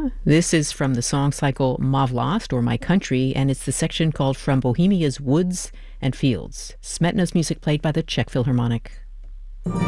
This is from the song cycle Mavlast, or My Country, and it's the section called From Bohemia's Woods and Fields. Smetana's music played by the Czech Philharmonic.